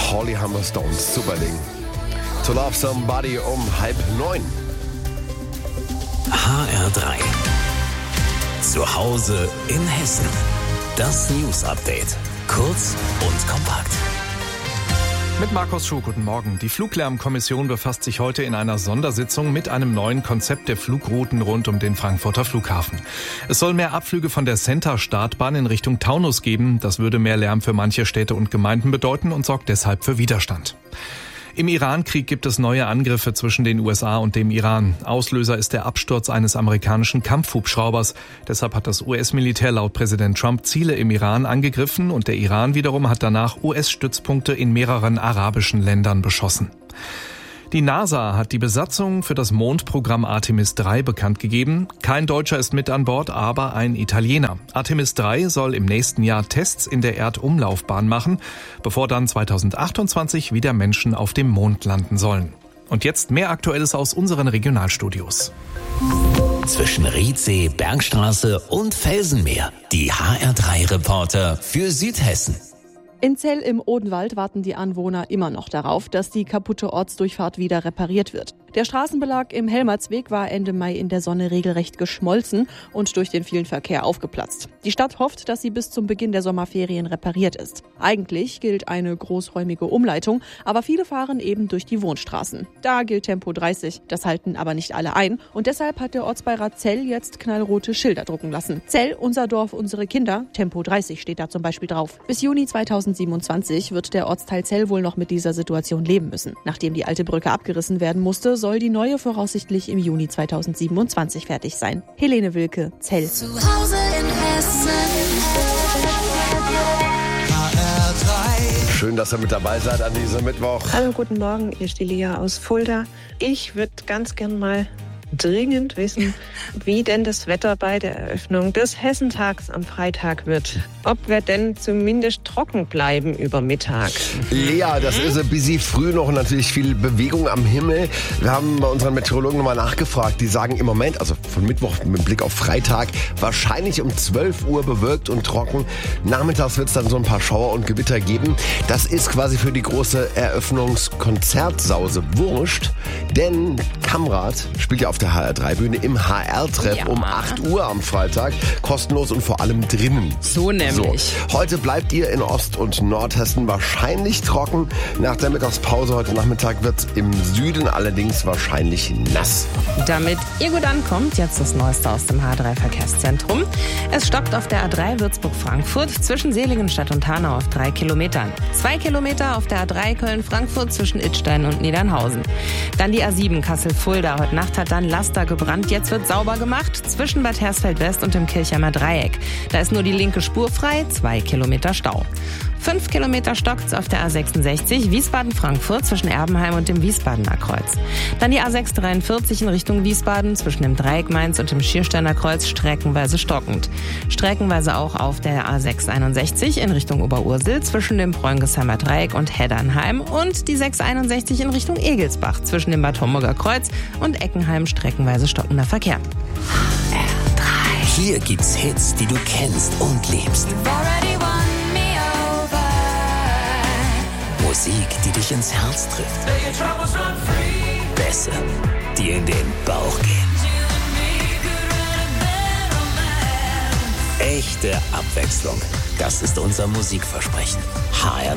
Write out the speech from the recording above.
Holly Humberstones, super Ding. To Love Somebody um 8:30. HR3. Zu Hause in Hessen. Das News Update. Kurz und kompakt. Mit Markus Schuh, guten Morgen. Die Fluglärmkommission befasst sich heute in einer Sondersitzung mit einem neuen Konzept der Flugrouten rund um den Frankfurter Flughafen. Es soll mehr Abflüge von der Center-Startbahn in Richtung Taunus geben. Das würde mehr Lärm für manche Städte und Gemeinden bedeuten und sorgt deshalb für Widerstand. Im Iran-Krieg gibt es neue Angriffe zwischen den USA und dem Iran. Auslöser ist der Absturz eines amerikanischen Kampfhubschraubers. Deshalb hat das US-Militär laut Präsident Trump Ziele im Iran angegriffen und der Iran wiederum hat danach US-Stützpunkte in mehreren arabischen Ländern beschossen. Die NASA hat die Besatzung für das Mondprogramm Artemis 3 bekannt gegeben. Kein Deutscher ist mit an Bord, aber ein Italiener. Artemis 3 soll im nächsten Jahr Tests in der Erdumlaufbahn machen, bevor dann 2028 wieder Menschen auf dem Mond landen sollen. Und jetzt mehr Aktuelles aus unseren Regionalstudios. Zwischen Riedsee, Bergstraße und Felsenmeer. Die HR3-Reporter für Südhessen. In Zell im Odenwald warten die Anwohner immer noch darauf, dass die kaputte Ortsdurchfahrt wieder repariert wird. Der Straßenbelag im Helmertsweg war Ende Mai in der Sonne regelrecht geschmolzen und durch den vielen Verkehr aufgeplatzt. Die Stadt hofft, dass sie bis zum Beginn der Sommerferien repariert ist. Eigentlich gilt eine großräumige Umleitung, aber viele fahren eben durch die Wohnstraßen. Da gilt Tempo 30, das halten aber nicht alle ein und deshalb hat der Ortsbeirat Zell jetzt knallrote Schilder drucken lassen. Zell, unser Dorf, unsere Kinder, Tempo 30 steht da zum Beispiel drauf. Bis Juni 2027 wird der Ortsteil Zell wohl noch mit dieser Situation leben müssen. Nachdem die alte Brücke abgerissen werden musste, soll die neue voraussichtlich im Juni 2027 fertig sein. Helene Wilke, Zell. Zu Hause in Hessen. Schön, dass ihr mit dabei seid an diesem Mittwoch. Hallo, guten Morgen, hier ist die Lia aus Fulda. Ich würde ganz gern mal dringend wissen, wie denn das Wetter bei der Eröffnung des Hessentags am Freitag wird. Ob wir denn zumindest trocken bleiben über Mittag. Lea, das ist ein bisschen früh noch und natürlich viel Bewegung am Himmel. Wir haben bei unseren Meteorologen nochmal nachgefragt. Die sagen im Moment, also von Mittwoch mit Blick auf Freitag, wahrscheinlich um 12 Uhr bewölkt und trocken. Nachmittags wird es dann so ein paar Schauer und Gewitter geben. Das ist quasi für die große Eröffnungskonzertsause wurscht, denn Kamrat spielt ja auf der HR3-Bühne im HR-Treff um 8 Uhr am Freitag. Kostenlos und vor allem drinnen. So nämlich. So. Heute bleibt ihr in Ost- und Nordhessen wahrscheinlich trocken. Nach der Mittagspause heute Nachmittag wird es im Süden allerdings wahrscheinlich nass. Damit ihr gut ankommt, jetzt das Neueste aus dem H3-Verkehrszentrum. Es stockt auf der A3 Würzburg-Frankfurt zwischen Seligenstadt und Hanau auf 3 Kilometern. 2 Kilometer auf der A3 Köln-Frankfurt zwischen Idstein und Niedernhausen. Dann die A7 Kassel-Fulda. Heute Nacht hat dann Laster gebrannt. Jetzt wird sauber gemacht zwischen Bad Hersfeld-West und dem Kirchheimer Dreieck. Da ist nur die linke Spur frei, 2 Kilometer Stau. 5 Kilometer stockt's auf der A66 Wiesbaden-Frankfurt zwischen Erbenheim und dem Wiesbadener Kreuz. Dann die A643 in Richtung Wiesbaden zwischen dem Dreieck Mainz und dem Schiersteiner Kreuz streckenweise stockend. Streckenweise auch auf der A661 in Richtung Oberursel zwischen dem Preungesheimer Dreieck und Heddernheim und die 661 in Richtung Egelsbach zwischen dem Bad Homburger Kreuz und Eckenheim streckenweise stockender Verkehr. HR3. Hier gibt's Hits, die du kennst und liebst. Musik, die dich ins Herz trifft. Bässe, die in den Bauch gehen. Echte Abwechslung. Das ist unser Musikversprechen. HR3.